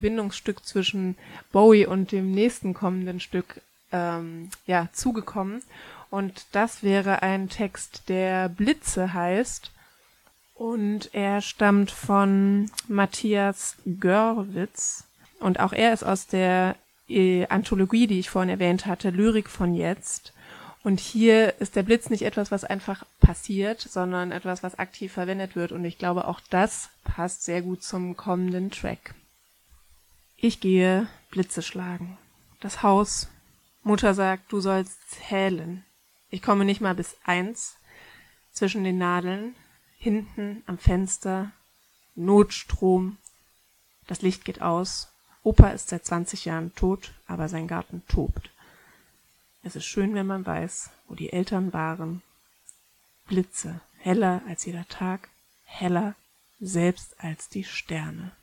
Bindungsstück zwischen Bowie und dem nächsten kommenden Stück zugekommen. Und das wäre ein Text, der Blitze heißt. Und er stammt von Matthias Görwitz. Und auch er ist aus der Anthologie, die ich vorhin erwähnt hatte, Lyrik von jetzt. Und hier ist der Blitz nicht etwas, was einfach passiert, sondern etwas, was aktiv verwendet wird. Und ich glaube, auch das passt sehr gut zum kommenden Track. Ich gehe Blitze schlagen. Das Haus. Mutter sagt, du sollst zählen. Ich komme nicht mal bis 1. Zwischen den Nadeln. Hinten am Fenster. Notstrom. Das Licht geht aus. Opa ist seit 20 Jahren tot, aber sein Garten tobt. Es ist schön, wenn man weiß, wo die Eltern waren. Blitze, heller als jeder Tag, heller selbst als die Sterne.